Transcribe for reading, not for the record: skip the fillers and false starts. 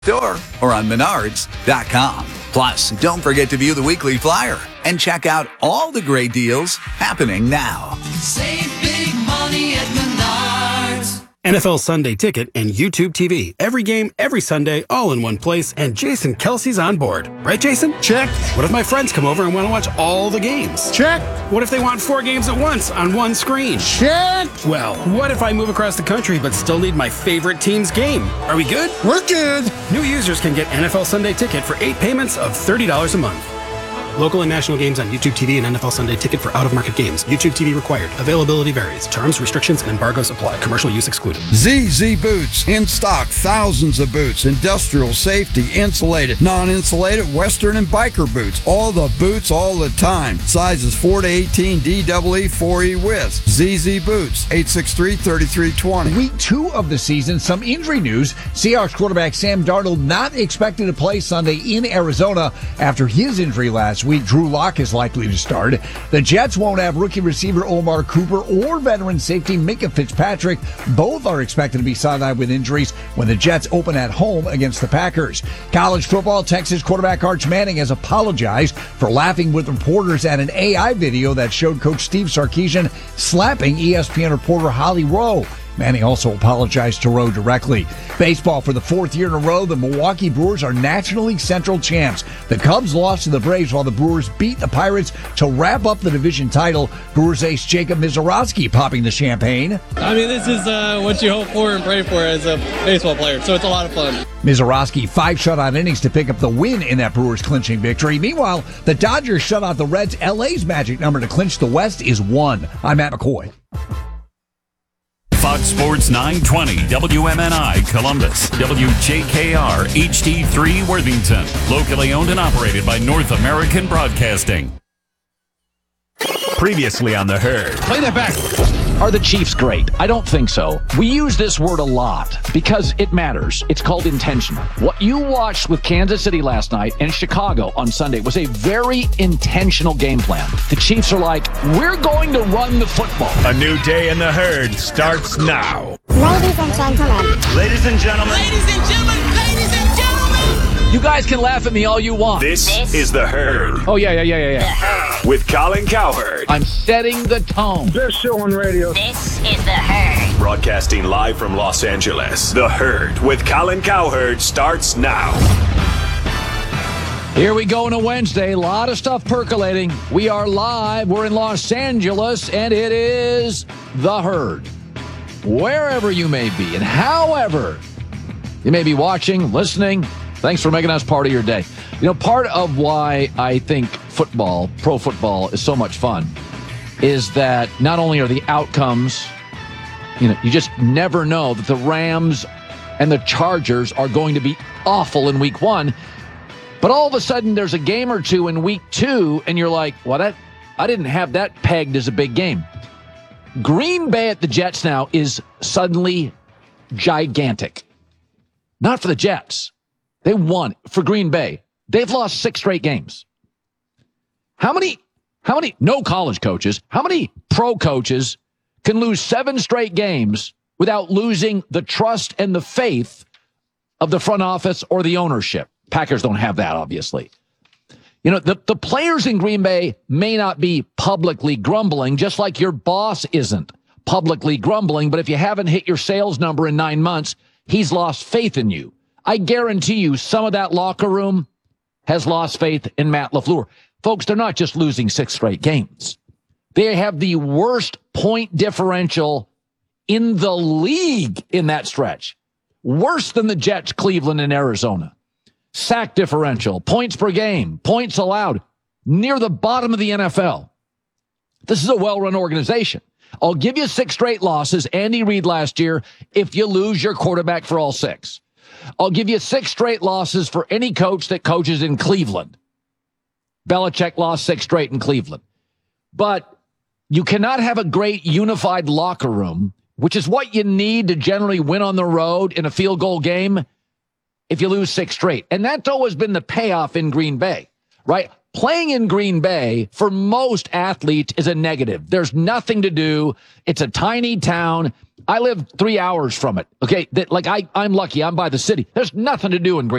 store or on Menards.com. Plus, don't forget to view the weekly flyer and check out all the great deals happening now. Save big money at Menards. NFL Sunday Ticket and YouTube TV. Every game, every Sunday, all in one place, and Jason Kelsey's on board. Right, Jason? Check. What if my friends come over and want to watch all the games? Check. What if they want 4 games at once on one screen? Check. Well, what if I move across the country but still need my favorite team's game? Are we good? We're good. New users can get NFL Sunday Ticket for 8 payments of $30 a month. Local and national games on YouTube TV and NFL Sunday Ticket for out-of-market games. YouTube TV required. Availability varies. Terms, restrictions, and embargoes apply. Commercial use excluded. ZZ Boots. In stock, thousands of boots. Industrial, safety, insulated, non-insulated, western, and biker boots. All the boots all the time. Sizes 4 to 18, DEE 4E widths. ZZ Boots. 863-3320. Week 2 of the season, some injury news. Seahawks quarterback Sam Darnold not expected to play Sunday in Arizona after his injury last week. Drew Lock is likely to start. The Jets won't have rookie receiver Omar Cooper or veteran safety Minka Fitzpatrick. Both are expected to be sidelined with injuries when the Jets open at home against the Packers. College football, Texas quarterback Arch Manning has apologized for laughing with reporters at an AI video that showed Coach Steve Sarkisian slapping ESPN reporter Holly Rowe. Manning also apologized to Rowe directly. Baseball, for the 4th year in a row, the Milwaukee Brewers are National League Central champs. The Cubs lost to the Braves while the Brewers beat the Pirates to wrap up the division title. Brewers ace Jacob Mizorowski popping the champagne. I mean, this is what you hope for and pray for as a baseball player, so it's a lot of fun. Mizorowski, 5 shutout innings to pick up the win in that Brewers clinching victory. Meanwhile, the Dodgers shut out the Reds. LA's magic number to clinch the West is 1. I'm Matt McCoy. Fox Sports 920, WMNI Columbus, WJKR HD3 Worthington. Locally owned and operated by North American Broadcasting. Previously on The Herd. Play that back. Are the Chiefs great? I don't think so. We use this word a lot because it matters. It's called intentional. What you watched with Kansas City last night and Chicago on Sunday was a very intentional game plan. The Chiefs are like, we're going to run the football. A new day in The Herd starts now. Ladies and gentlemen. Ladies and gentlemen. Ladies and gentlemen. Ladies and gentlemen. You guys can laugh at me all you want. This is The Herd. Oh, yeah. The Herd. With Colin Cowherd. I'm setting the tone. Best show on radio. This is The Herd. Broadcasting live from Los Angeles. The Herd with Colin Cowherd starts now. Here we go on a Wednesday. A lot of stuff percolating. We are live. We're in Los Angeles, and it is The Herd. Wherever you may be and however you may be watching, listening, thanks for making us part of your day. You know, part of why I think football, pro football, is so much fun is that not only are the outcomes, you just never know that the Rams and the Chargers are going to be awful in week 1, but all of a sudden there's a game or two in week 2, and you're like, well, I didn't have that pegged as a big game. Green Bay at the Jets now is suddenly gigantic. Not for the Jets. They won. For Green Bay, they've lost 6 straight games. How many, no college coaches, how many pro coaches can lose 7 straight games without losing the trust and the faith of the front office or the ownership? Packers don't have that, obviously. The players in Green Bay may not be publicly grumbling, just like your boss isn't publicly grumbling, but if you haven't hit your sales number in 9 months, he's lost faith in you. I guarantee you some of that locker room has lost faith in Matt LaFleur. Folks, they're not just losing 6 straight games. They have the worst point differential in the league in that stretch. Worse than the Jets, Cleveland, and Arizona. Sack differential, points per game, points allowed, near the bottom of the NFL. This is a well-run organization. I'll give you 6 straight losses, Andy Reid last year, if you lose your quarterback for all 6. I'll give you 6 straight losses for any coach that coaches in Cleveland. Belichick lost 6 straight in Cleveland. But you cannot have a great unified locker room, which is what you need to generally win on the road in a field goal game, if you lose 6 straight. And that's always been the payoff in Green Bay, right? playing in Green Bay for most athletes is a negative. There's nothing to do. It's a tiny town. I live 3 hours from it. Okay, I'm lucky. I'm by the city. There's nothing to do in Green